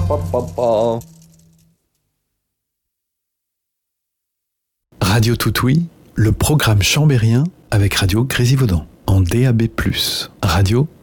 Radio Toutouille, le programme chambérien avec Radio Grésivaudan en DAB+. Radio